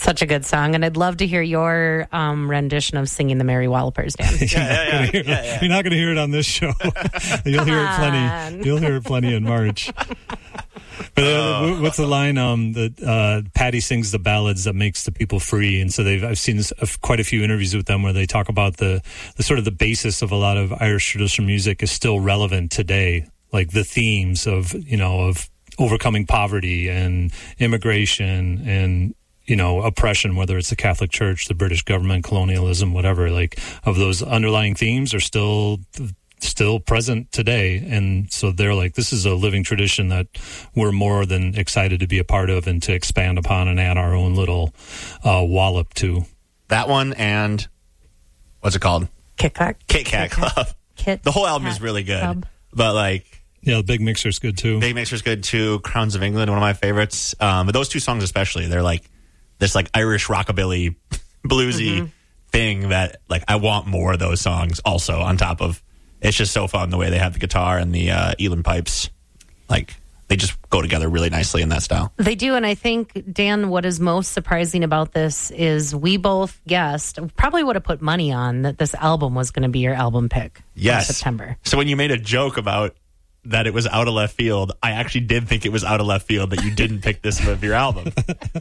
Such a good song, and I'd love to hear your rendition of Singing the Merry Wallopers, Dan. You're not going to hear it on this show. You'll hear it plenty. You'll hear it plenty in March. But what's the line? That Patty sings the ballads that makes the people free, and so I've seen quite a few interviews with them where they talk about the sort of the basis of a lot of Irish traditional music is still relevant today, like the themes of overcoming poverty and immigration and oppression, whether it's the Catholic Church, the British government, colonialism, whatever. Like of those underlying themes are still present today, and so they're like, this is a living tradition that we're more than excited to be a part of and to expand upon and add our own little wallop to. That one and what's it called? Kit Kat Club. The whole album is really good, Club. But like. Yeah, the Big Mixer's good too. Big Mixer's good too. Crowns of England, one of my favorites. But those two songs especially, they're like this like Irish rockabilly, bluesy thing that like I want more of those songs also on top of. It's just so fun the way they have the guitar and the Elan pipes. Like, they just go together really nicely in that style. They do, and I think, Dan, what is most surprising about this is we both guessed, probably would have put money on that this album was going to be your album pick in September. So when you made a joke about that it was out of left field, I actually did think it was out of left field that you didn't pick this of your album.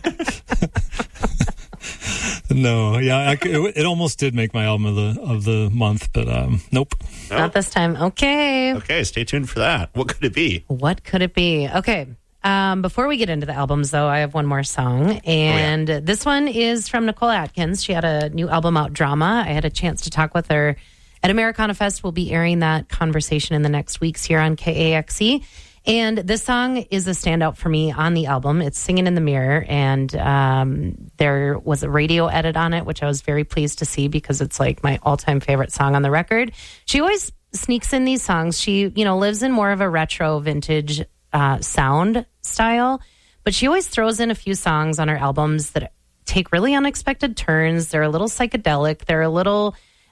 No, yeah, it almost did make my album of the month, but nope. Not this time. Okay, stay tuned for that. What could it be? Okay. Before we get into the albums, though, I have one more song, and this one is from Nicole Atkins. She had a new album out, Drama. I had a chance to talk with her at Americana Fest. We'll be airing that conversation in the next weeks here on KAXE. And this song is a standout for me on the album. It's Singing in the Mirror, and there was a radio edit on it, which I was very pleased to see because it's like my all-time favorite song on the record. She always sneaks in these songs. She, lives in more of a retro vintage sound style, but she always throws in a few songs on her albums that take really unexpected turns. They're a little psychedelic. They're a little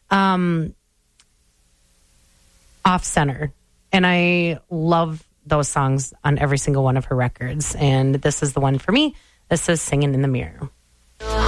off-center, and I love those songs on every single one of her records, and this is the one for me. This is Singing in the Mirror.